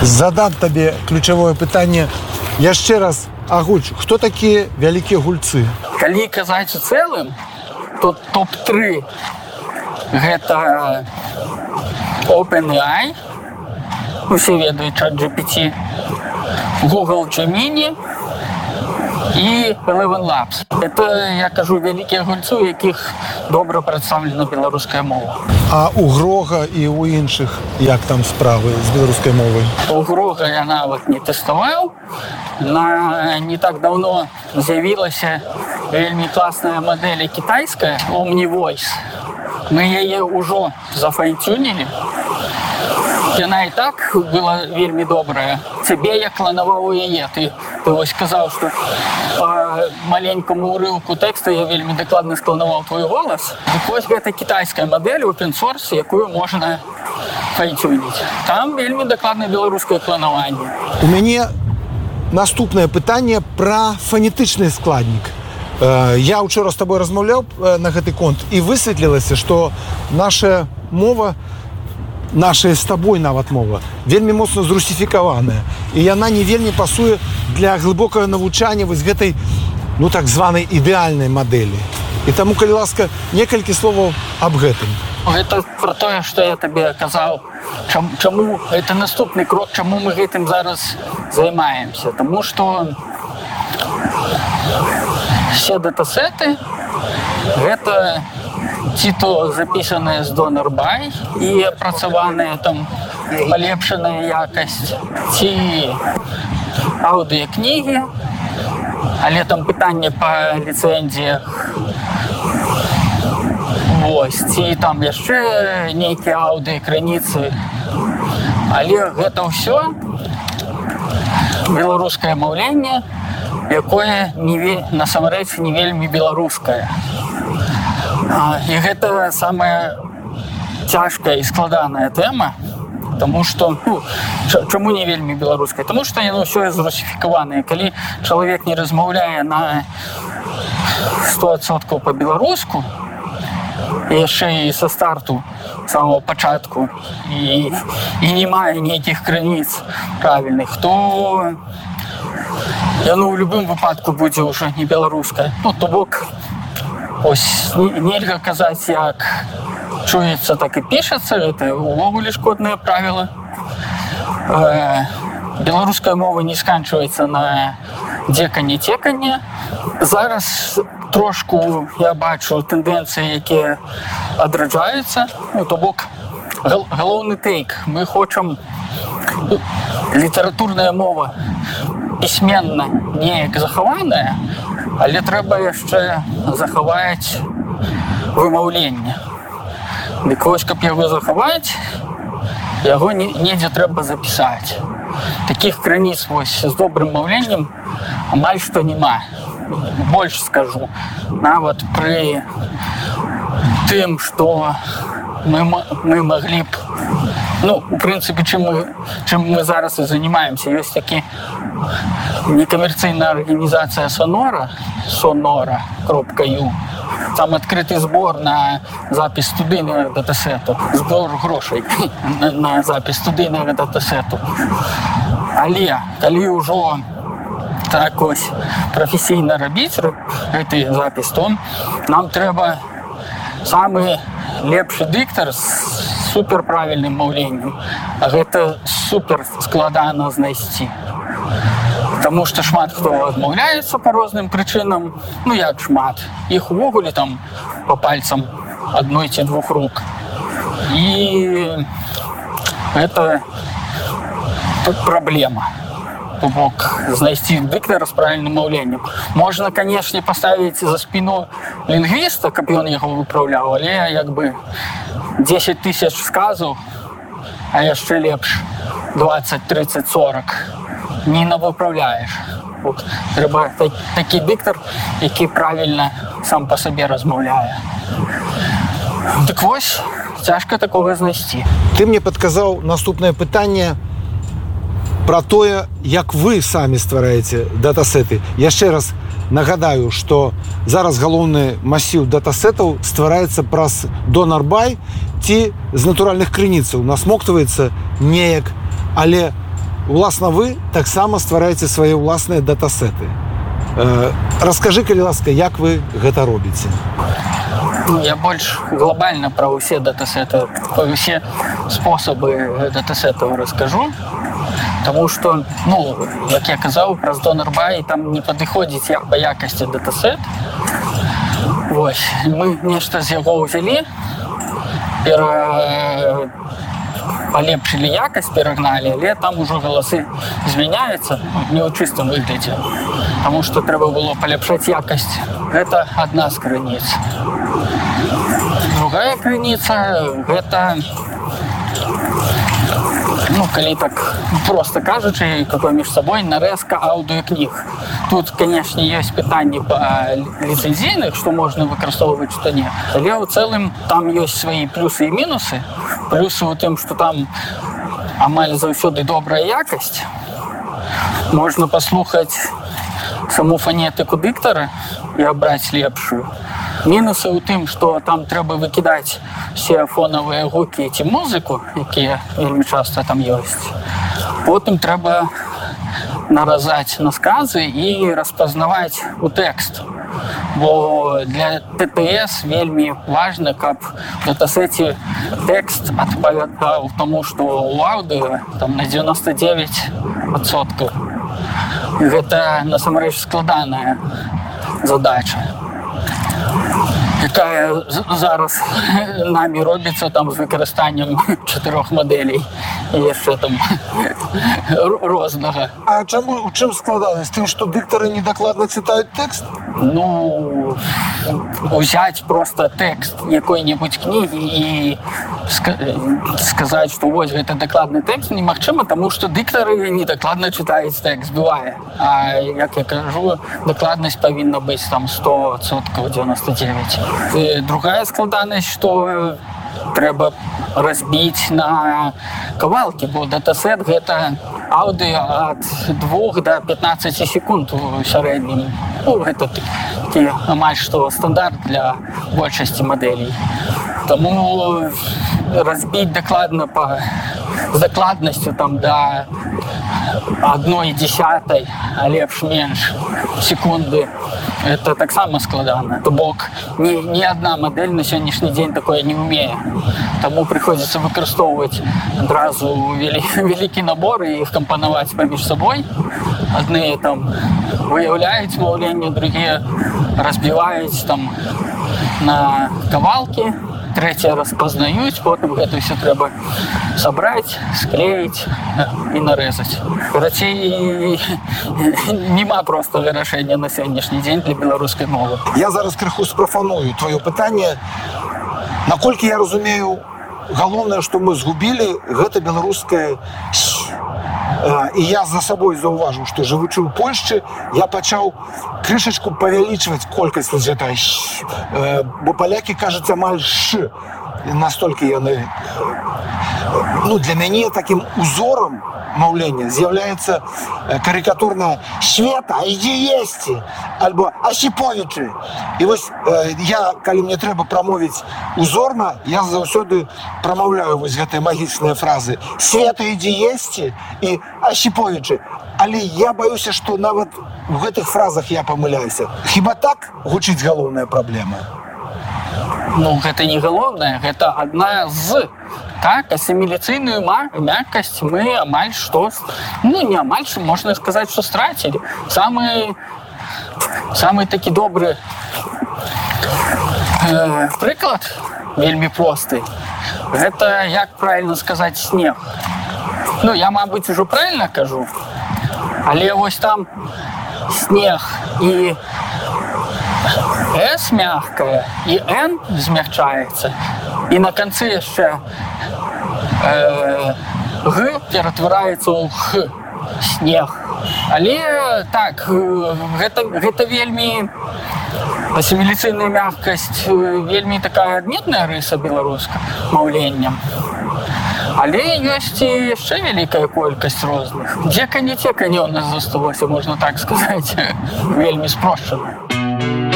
Задам табе ключавое пытанне яшчэ раз. Агульч, хто такія вялікія гульцы? Калі казаць у цэлым, то топ-3 гэта OpenAI, усе ведаюць ChatGPT, Google Gemini і Eleven Labs. Это, я кажу, вялікія гульцы, у якіх добра прадстаўлена беларуская мова. А у Грога і у іншых як там справы з беларускай мовай? У Грога я нават не тэставаў. Не так давно з'явілася вельмі класная модель кітайская OmniVoice. Мы яе ўжо зафайн-тюнілі. Яна і так была вельмі добрая. Цябе я кланаваў яе. Ты вось сказаў, што па маленькаму ўрыўку тэкста я вельмі дакладна скланаваў твой голас. Дык вось гэта кітайская модель open-source, якую можна файн-тюніць. Там вельмі дакладна беларускае кланаванне. У мяне наступнае пытанне пра фанетычны складнік. Я учора з табой размаўляў на гэты конт і высветлілася, што наша мова, нашая з табой нават мова, вельмі моцна зрусіфікаваная. І яна не вельмі пасуе для глыбокага навучання вось гэтай, ну так званай ідэальнай мадэлі. І таму, калі ласка, некалькі словаў аб гэтым. Гэта пра тое, што я табе казаў. Чаму гэта наступны крок, чаму мы гэтым зараз займаемся? Таму што все датасеты гэта ці то запісаныя з DonorBuy і апрацаваныя там палепшаная якасць, ці аўдыёкнігі, але там пытанне па ліцэнзіях. Вось, ці там яшчэ нейкія аўдыёкраніцы. Але гэта ўсё беларускае маўленне, якое насамрэч не вельмі беларускае. І гэта самая цяжкая і складаная тэма, таму што, чаму не вельмі беларускае? Таму што яно ўсё зрусіфікаванае. Калі чалавек не размаўляе на 100% па-беларуску, яшчэ і са старту, самого пачатку, і не мае нейкіх крыніц правільных, то яно ў любым выпадку будзе ўжо не беларускае. Ну, то бок, ось нельга казаць, як чуецца, так і пішацца, гэта увогуле шкоднае правіла. Беларуская мова не сканчваецца на дзеканне-цеканне. Зараз трошку я бачу тэндэнцыі, якія адраджаюцца. Ну, то бок, галоўны тэйк. Мы хочам літаратурная мова пісьменна неяк захаваная, але трэба яшчэ захаваць вымаўленне. Дык вось, каб яго захаваць, яго недзе трэба запісаць. Такіх крыніц вось з добрым маўленнем амаль што няма. Больш скажу, нават пры тым, што мы маглі б, ну, у прынцыпе, чым мы зараз і занимаемся. Ёсць такі некамерцыйная арганізацыя Sonora.ru. Там адкрыты збор на запіс студыйнага датасету, збор грошай на запіс студыйнага датасету. Але калі ўжо так ось прафесійна рабіць гэты запіс, то нам трэба самы лепшы дыктар з суперправільным маўленнем. А гэта супер складана знайсці. Таму што шмат хто адмаўляецца па розным прычынам. Ну як шмат? Іх увогуле там па пальцам адной ці двух рук. І гэта праблема. То бок знайсці дыктара з правільным маўленнем. Можна, канешне, паставіць за спіну лінгвіста, каб ён яго выпраўляў, але як бы 10 тысяч сказаў, а яшчэ лепш 20, 30, 40 не навыпраўляеш. Трэба такі дыктар, які правільна сам па сабе размаўляе. Дык вось, цяжка такога знайсці. Ты мне падказаў наступнае пытанне пра тое, як вы самі ствараеце датасеты. Яшчэ раз нагадаю, што зараз галоўны масіў датасетаў ствараецца праз DonorBuy ці з натуральных крыніцаў, насмоктваецца неяк, але уласна вы таксама ствараеце свае ўласныя датасеты. Раскажы, калі ласка, як вы гэта робіце? Я больш глобальна пра ўсе датасеты, пра ўсе спосабы датасетаў раскажу. Таму што, як я казаў, праз DonorBuy там не падыходзіць па якасці датасет. Вось, мы нешта з яго ўзялі, палепшылі якасць, перагналі, але там ужо галасы змяняюцца не ў чыстым выглядзе. Таму што трэба было паляпшаць якасць. Гэта адна з крыніц. Другая крыніца – гэта, калі так проста кажучы, між сабой нарэзка аўдыокніг. Тут, канешне, ёсць пытанні па ліцэнзійных, што можна выкарыстоўваць, што не. Але ў цэлым там ёсць свае плюсы і мінусы. Плюсы ў тым, што там амаль заўсёды добрая якасць. Можна паслухаць саму фанетыку дыктара і абраць лепшую. Мінусы ў тым, што там трэба выкідаць усе фонавыя гукі ці музыку, якія вельмі часта там ёсць. Потым трэба наразаць на сказы і распазнаваць у тэкст. Бо для ТТС вельмі важна, каб в датасеце тэкст адпавядаў таму, што ў аўдыо там на 99%. Гэта насамрэч складаная задача, якая зараз намі робіцца там з выкарыстаннем 4 мадэлей і яшчэ там рознага. А чаму, у чым складанасць? Тым, што дыктары недакладна чытаюць тэкст? Узяць проста тэкст якой-небудзь кнігі і сказаць, што вось гэта дакладны тэкст немагчыма, таму што дыктары недакладна чытаюць тэкст, бывае. А як я кажу, дакладнасць павінна быць там 100%, 99%. Другая складанасць, што трэба разбіць на кавалкі, бо датасет гэта аўдыо ад 2 до 15 секунд у сярэднім. Гэта такі амаль што стандарт для большасці мадэлей. Таму разбіць дакладна з дакладнасцю там да 1/10, а лепш-менш секунды, это таксама складана. То бок ні адна мадэль на сённяшні дзень такое не ўмее. Таму прыходзіцца выкарыстоўваць адразу вялікі набор і іх кампанаваць паміж сабой. Адныя там выяўляюць маўленне, другія разбіваюць там на кавалкі, трэція распазнаюць, потым гэта ўсё трэба сабраць, склеіць і нарэзаць. Карацей, няма простага рашэння на сённяшні дзень для беларускай мовы. Я зараз крыху спрафаную твоё пытанне. Наколькі я разумею, галоўнае, што мы згубілі, гэта беларускае «щ». І я за сабой заўважыў, што жывучы ў Польшчы, я пачаў крышачку павялічваць колькасць вось гэтага «щ». Бо палякі кажуць амаль «ш». Настолькі яны... Для мяне такім узорам маўлення з'яўляецца карыкатурна «Света, ідзі есці!» альбо «Асіповічы!» І вось я, калі мне трэба прамовіць узорна, я заўсёды прамаўляю вось гэтыя магічныя фразы «Света, ідзі есці!» і «Асіповічы!» Але я баюся, што нават у гэтых фразах я памыляюся. Хіба так гучыць галоўная праблема? Гэта не галоўная, гэта адна з. Так, асіміляцыйную мяккасць мы амаль што, не амаль што, можна сказаць, што страцілі. Самы такі добры прыклад, вельмі просты, гэта, як правільна сказаць, снег. Я, мабыць, ужо правільна кажу, але вось там снег і «с» мягкая, і «н» змягчаецца, і на канцы яшчэ «г» ператвараецца ў «х» – снег. Але так, гэта вельмі асіміляцыйная мяккасць, вельмі такая адметная рыса беларуска маўленнем. Але ёсць і яшчэ вялікая колькасць розных. Дзека-не цека не ў нас засталося, можна так сказаць, вельмі спрошчана.